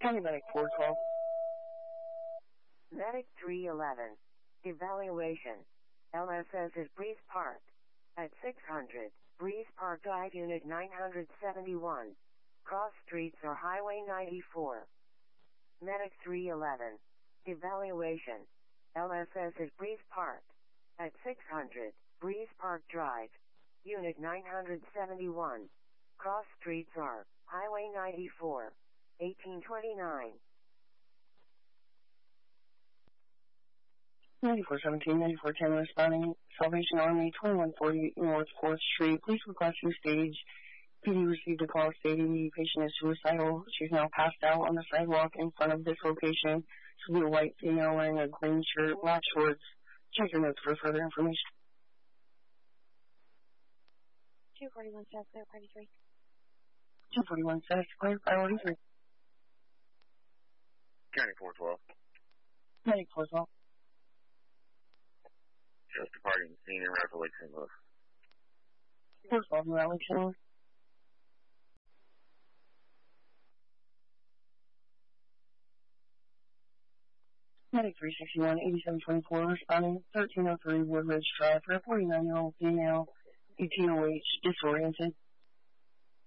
County Medic 412. Medic 311. Evaluation. LSS is Breeze Park. At 600, Breeze Park Drive, Unit 971. Cross streets or Highway 94. Medic 311. Evaluation. LSS is Breeze Park. At 600, Breeze Park Drive, Unit 971. Cross streets are Highway 94, 1829. 9417, 9410 responding. Salvation Army, 2140 North 4th Street. Please request your stage. PD received a call stating the patient is suicidal. She's now passed out on the sidewalk in front of this location. She'll be a white female wearing a green shirt, black shorts. Check your notes for further information. 241 South Clear, Party 3. 241 South Clear, Priority 3. County 412. Medic 412. Just departing the scene in Rapid Lake St. Louis. 412, New Lake St. Louis. Medic 361, 8724, responding, 1303 Woodridge Drive for a 49-year-old female, 18OH, disoriented.